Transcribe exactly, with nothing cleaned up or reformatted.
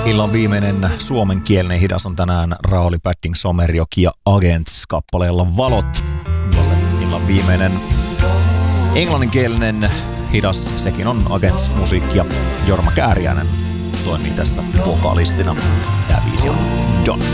Illan viimeinen suomenkielinen hidas on tänään Rauli Batting Somerjoki ja Agents kappaleella Valot. Ja se illan viimeinen englanninkielinen hidas, sekin on Agents musiikki ja Jorma Kääriäinen toimii tässä vokalistina. Tämä biisi on Done.